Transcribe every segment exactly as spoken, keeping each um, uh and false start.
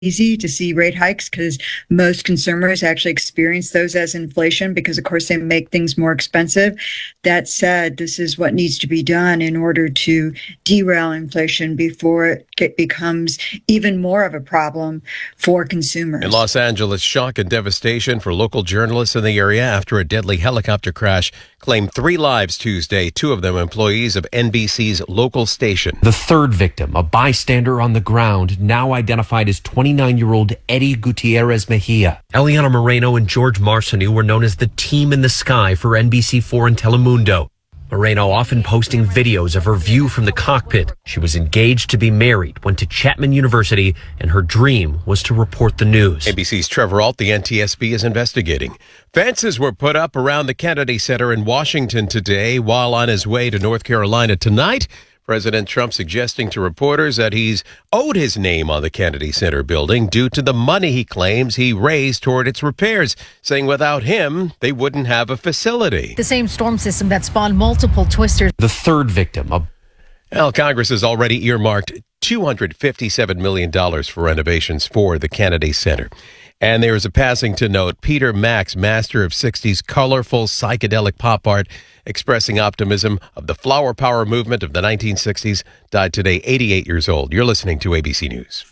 easy to see rate hikes because most consumers actually experience those as inflation because, of course, they make things more expensive. That said, this is what needs to be done in order to derail inflation before it becomes even more of a problem for consumers. In Los Angeles, shock and devastation for local journalists in the area after a deadly helicopter crash claimed three lives Tuesday, two of them employees of N B C's local station. The third victim, a bystander on the ground, now identified as twenty-nine-year-old Eddie Gutierrez Mejia. Eliana Moreno and George Marcineau were known as the team in the sky for N B C four and Telemundo. Moreno often posting videos of her view from the cockpit. She was engaged to be married, went to Chapman University, and her dream was to report the news. A B C's Trevor Ault, the N T S B, is investigating. Fences were put up around the Kennedy Center in Washington today while on his way to North Carolina tonight. President Trump suggesting to reporters that he's owed his name on the Kennedy Center building due to the money he claims he raised toward its repairs, saying without him, they wouldn't have a facility. The same storm system that spawned multiple twisters. The third victim. A- well, Congress has already earmarked two hundred fifty-seven million dollars for renovations for the Kennedy Center. And there is a passing to note. Peter Max, master of sixties colorful psychedelic pop art, expressing optimism of the flower power movement of the nineteen sixties, died today, eighty-eight years old. You're listening to A B C News.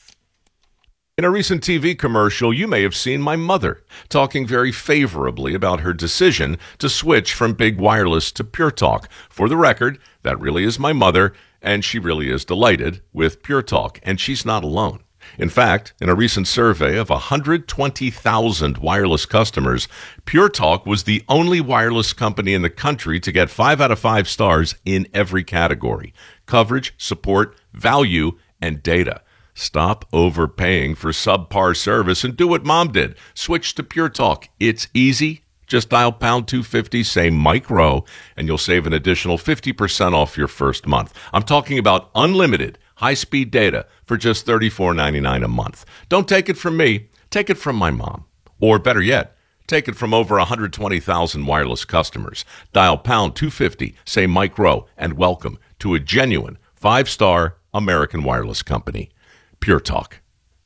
In a recent T V commercial, you may have seen my mother talking very favorably about her decision to switch from big wireless to Pure Talk. For the record, that really is my mother, and she really is delighted with Pure Talk, and she's not alone. In fact, in a recent survey of one hundred twenty thousand wireless customers, Pure Talk was the only wireless company in the country to get five out of five stars in every category: coverage, support, value, and data. Stop overpaying for subpar service and do what Mom did. Switch to Pure Talk. It's easy. Just dial pound two fifty, say Mike Rowe, and you'll save an additional fifty percent off your first month. I'm talking about unlimited high-speed data for just thirty-four ninety-nine a month. Don't take it from me. Take it from my mom. Or better yet, take it from over one hundred twenty thousand wireless customers. Dial pound two fifty, say Mike Rowe, and welcome to a genuine five-star American wireless company. Pure Talk.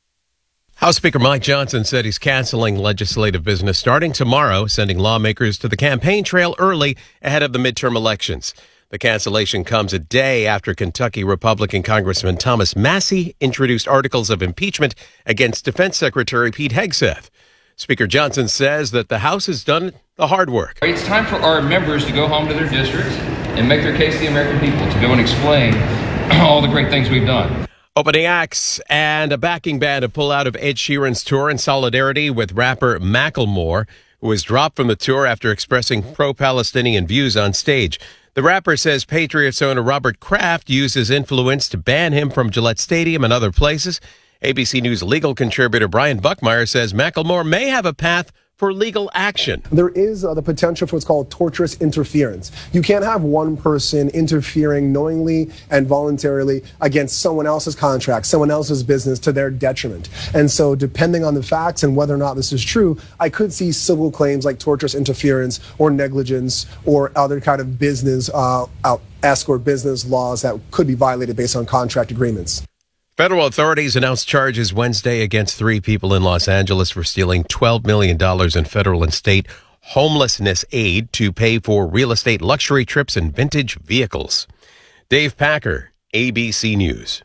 House Speaker Mike Johnson said he's canceling legislative business starting tomorrow, sending lawmakers to the campaign trail early ahead of the midterm elections. The cancellation comes a day after Kentucky Republican Congressman Thomas Massie introduced articles of impeachment against Defense Secretary Pete Hegseth. Speaker Johnson says that the House has done the hard work. It's time for our members to go home to their districts and make their case to the American people, to go and explain all the great things we've done. Opening acts and a backing band to pull out of Ed Sheeran's tour in solidarity with rapper Macklemore, who was dropped from the tour after expressing pro-Palestinian views on stage. The rapper says Patriots owner Robert Kraft used his influence to ban him from Gillette Stadium and other places. A B C News legal contributor Brian Buckmeyer says Macklemore may have a path for legal action. There is uh, the potential for what's called tortious interference. You can't have one person interfering knowingly and voluntarily against someone else's contract, someone else's business to their detriment. And so depending on the facts and whether or not this is true, I could see civil claims like tortious interference or negligence or other kind of business, uh, escort business laws that could be violated based on contract agreements. Federal authorities announced charges Wednesday against three people in Los Angeles for stealing twelve million dollars in federal and state homelessness aid to pay for real estate luxury trips and vintage vehicles. Dave Packer, A B C News.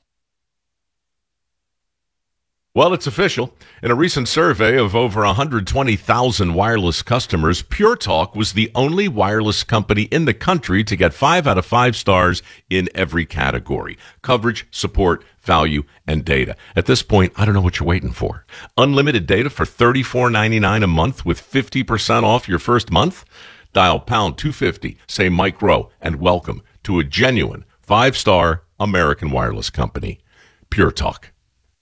Well, it's official. In a recent survey of over one hundred twenty thousand wireless customers, Pure Talk was the only wireless company in the country to get five out of five stars in every category: coverage, support, value, and data. At this point, I don't know what you're waiting for. Unlimited data for thirty-four ninety-nine a month with fifty percent off your first month? Dial pound two fifty, say Mike Rowe, and welcome to a genuine five-star American wireless company. Pure Talk.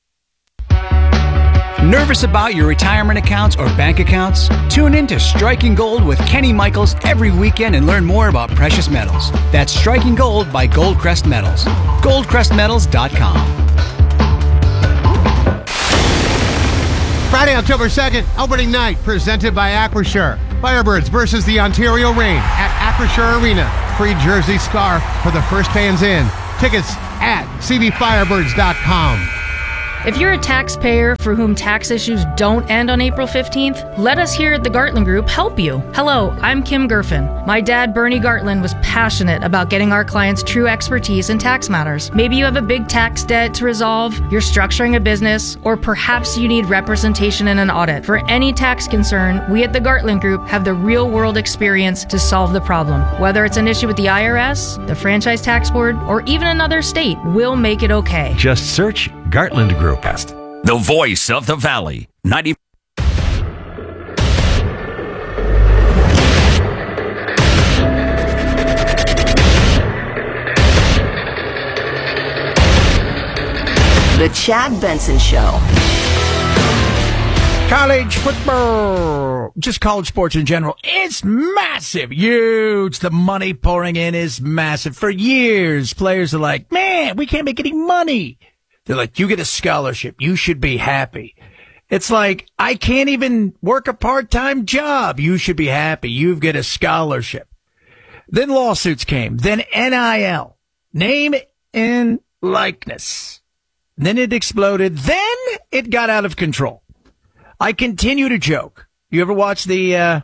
Nervous about your retirement accounts or bank accounts? Tune in to Striking Gold with Kenny Michaels every weekend and learn more about precious metals. That's Striking Gold by Goldcrest Metals. gold crest metals dot com. Friday, October second, opening night, presented by Acrisure. Firebirds versus the Ontario Reign at Acrisure Arena. Free jersey scarf for the first fans in. Tickets at c b firebirds dot com. If you're a taxpayer for whom tax issues don't end on April fifteenth, let us here at the Gartland Group help you. Hello, I'm Kim Gerfen. My dad, Bernie Gartland, was passionate about getting our clients true expertise in tax matters. Maybe you have a big tax debt to resolve, you're structuring a business, or perhaps you need representation in an audit. For any tax concern, we at the Gartland Group have the real-world experience to solve the problem. Whether it's an issue with the I R S, the Franchise Tax Board, or even another state, we'll make it okay. Just search Gartland Group. The voice of the Valley. ninety. The Chad Benson Show. College football, just college sports in general, it's massive, huge. The money pouring in is massive. For years, players are like, man, we can't make any money. They're like, you get a scholarship. You should be happy. It's like, I can't even work a part-time job. You should be happy. You get a scholarship. Then lawsuits came. Then N I L, name and likeness. Then it exploded. Then it got out of control. I continue to joke. You ever watch the uh,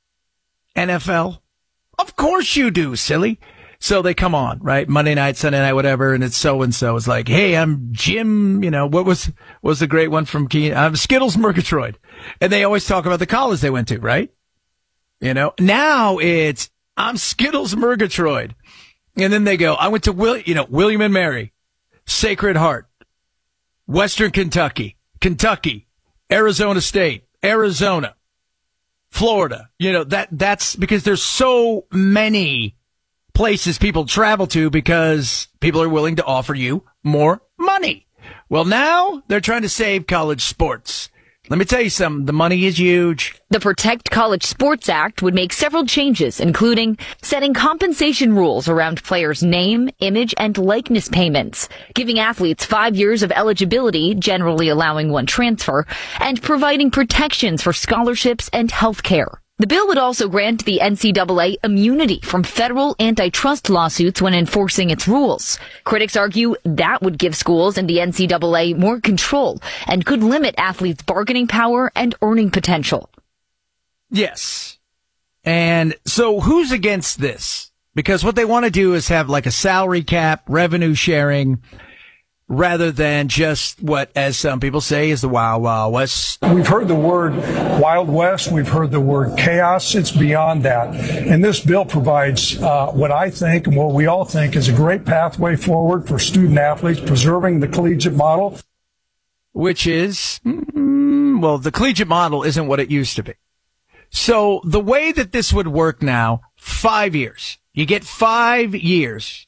N F L? Of course you do, silly. So they come on, right? Monday night, Sunday night, whatever, and it's so-and-so. It's like, hey, I'm Jim, you know, what was what was the great one from Keen? I'm Skittles Murgatroyd. And they always talk about the college they went to, right? You know, now it's, I'm Skittles Murgatroyd. And then they go, I went to, Will, you know, William and Mary, Sacred Heart, Western Kentucky, Kentucky, Arizona State, Arizona, Florida. You know, that that's because there's so many places people travel to because people are willing to offer you more money. Well, now they're trying to save college sports. Let me tell you something. The money is huge. The Protect College Sports Act would make several changes, including setting compensation rules around players' name, image, and likeness payments, giving athletes five years of eligibility, generally allowing one transfer, and providing protections for scholarships and health care. The bill would also grant the N C double A immunity from federal antitrust lawsuits when enforcing its rules. Critics argue that would give schools and the N C double A more control and could limit athletes' bargaining power and earning potential. Yes. And so who's against this? Because what they want to do is have like a salary cap, revenue sharing, rather than just what, as some people say, is the Wild Wild West. We've heard the word Wild West. We've heard the word chaos. It's beyond that. And this bill provides uh, what I think and what we all think is a great pathway forward for student athletes, preserving the collegiate model. Which is, mm, well, the collegiate model isn't what it used to be. So the way that this would work now, five years. You get five years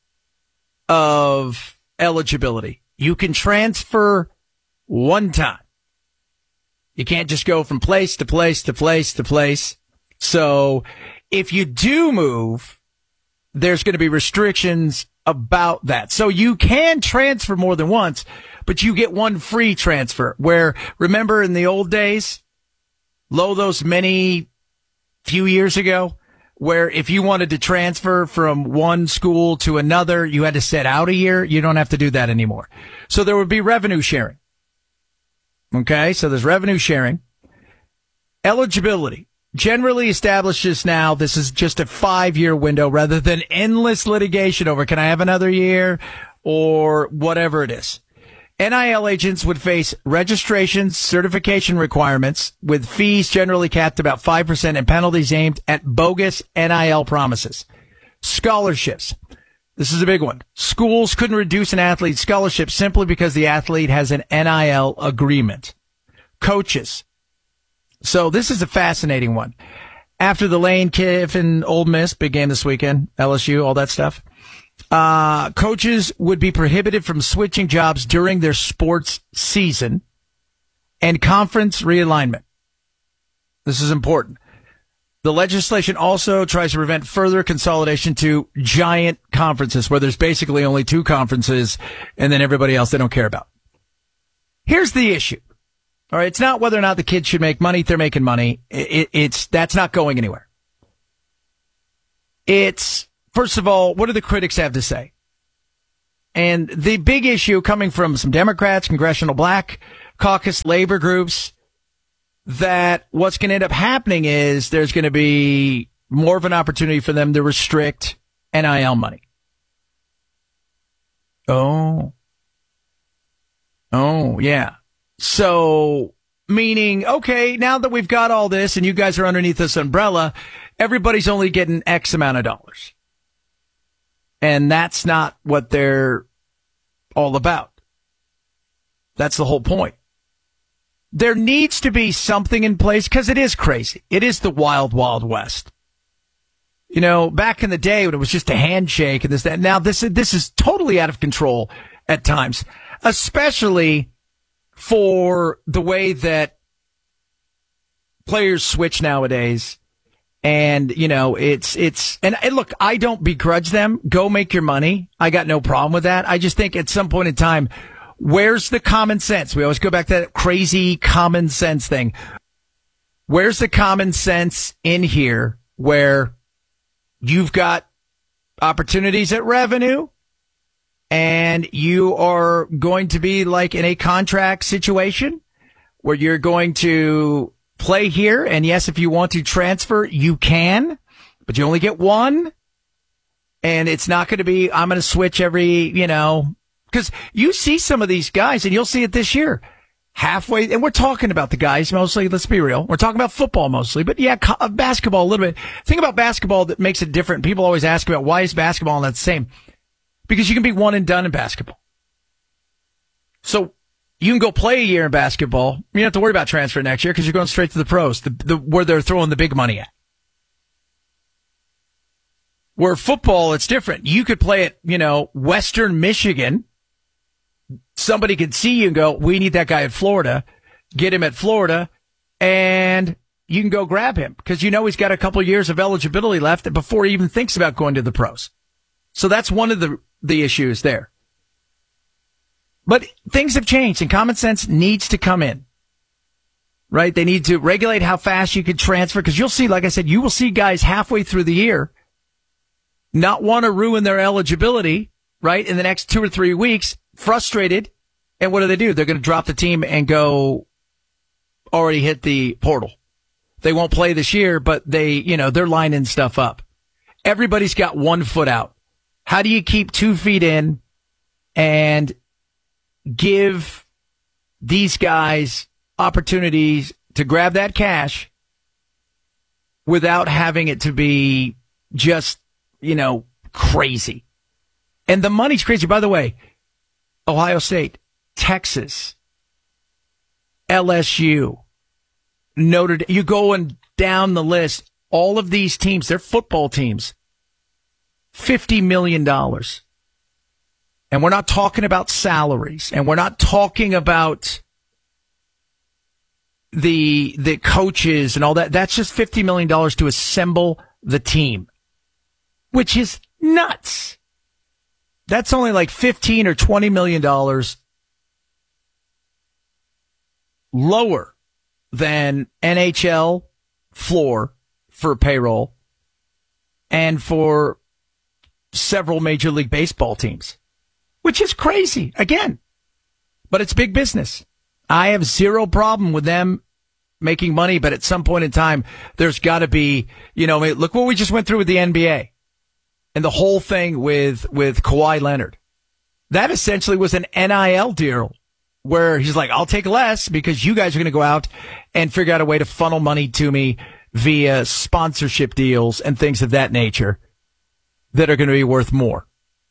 of eligibility. You can transfer one time. You can't just go from place to place to place to place. So if you do move, there's going to be restrictions about that. So you can transfer more than once, but you get one free transfer. Where, remember in the old days, lo, those many few years ago, where if you wanted to transfer from one school to another, you had to sit out a year. You don't have to do that anymore. So there would be revenue sharing. Okay, so there's revenue sharing. Eligibility generally establishes now this is just a five-year window rather than endless litigation over can I have another year or whatever it is. N I L agents would face registration certification requirements with fees generally capped about five percent and penalties aimed at bogus N I L promises. Scholarships. This is a big one. Schools couldn't reduce an athlete's scholarship simply because the athlete has an N I L agreement. Coaches. So this is a fascinating one. After the Lane Kiffin Ole Miss, big game this weekend, L S U, all that stuff. Uh, coaches would be prohibited from switching jobs during their sports season and conference realignment. This is important. The legislation also tries to prevent further consolidation to giant conferences where there's basically only two conferences and then everybody else they don't care about. Here's the issue. All right. It's not whether or not the kids should make money. If they're making money, it, it's, that's not going anywhere. It's, first of all, what do the critics have to say? And the big issue coming from some Democrats, Congressional Black Caucus, labor groups, that what's going to end up happening is there's going to be more of an opportunity for them to restrict N I L money. Oh. Oh, yeah. So, meaning, okay, now that we've got all this and you guys are underneath this umbrella, everybody's only getting X amount of dollars. And that's not what they're all about. That's the whole point. There needs to be something in place because it is crazy. It is the wild, wild west. You know, back in the day when it was just a handshake and this, that. Now this, this is totally out of control at times, especially for the way that players switch nowadays. And, you know, it's, it's, and, and look, I don't begrudge them. Go make your money. I got no problem with that. I just think at some point in time, where's the common sense? We always go back to that crazy common sense thing. Where's the common sense in here where you've got opportunities at revenue and you are going to be like in a contract situation where you're going to play here? And yes, if you want to transfer, you can, but you only get one. And it's not going to be, I'm going to switch every, you know, because you see some of these guys, and you'll see it this year, halfway, and we're talking about the guys mostly, let's be real. We're talking about football mostly, but yeah, co- basketball a little bit. The thing about basketball that makes it different, people always ask about why is basketball not the same? Because you can be one and done in basketball. So you can go play a year in basketball. You don't have to worry about transfer next year because you're going straight to the pros, the, the, where they're throwing the big money at. Where football, it's different. You could play at, you know, Western Michigan. Somebody could see you and go, we need that guy at Florida. Get him at Florida, and you can go grab him because you know he's got a couple years of eligibility left before he even thinks about going to the pros. So that's one of the, the issues there. But things have changed, and common sense needs to come in. Right? They need to regulate how fast you can transfer, because you'll see, like I said, you will see guys halfway through the year not want to ruin their eligibility, right, in the next two or three weeks, frustrated. And what do they do? They're going to drop the team and go already hit the portal. They won't play this year, but they, you know, they're lining stuff up. Everybody's got one foot out. How do you keep two feet in and give these guys opportunities to grab that cash without having it to be just, you know, crazy? And the money's crazy. By the way, Ohio State, Texas, L S U, Notre Dame, you going down the list, all of these teams, they're football teams, fifty million dollars. And we're not talking about salaries, and we're not talking about the the coaches and all that. That's just fifty million dollars to assemble the team, which is nuts. That's only like fifteen or twenty million dollars lower than N H L floor for payroll and for several Major League Baseball teams, which is crazy again, but it's big business. I have zero problem with them making money, but at some point in time, there's got to be, you know, look what we just went through with the N B A. And the whole thing with, with Kawhi Leonard. That essentially was an N I L deal where he's like, I'll take less because you guys are going to go out and figure out a way to funnel money to me via sponsorship deals and things of that nature that are going to be worth more.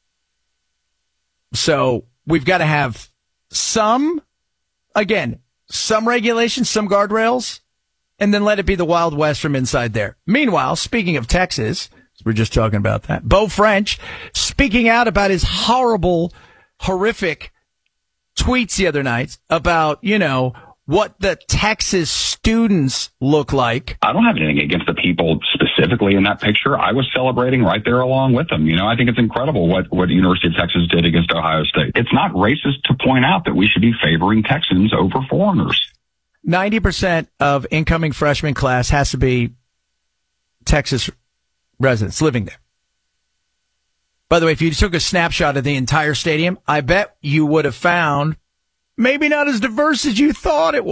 So we've got to have some, again, some regulations, some guardrails, and then let it be the Wild West from inside there. Meanwhile, speaking of Texas, we're just talking about that. Beau French speaking out about his horrible, horrific tweets the other night about, you know, what the Texas students look like. I don't have anything against the people specifically in that picture. I was celebrating right there along with them. You know, I think it's incredible what, what University of Texas did against Ohio State. It's not racist to point out that we should be favoring Texans over foreigners. ninety percent of incoming freshman class has to be Texas residents living there. By the way, if you took a snapshot of the entire stadium, I bet you would have found maybe not as diverse as you thought it was.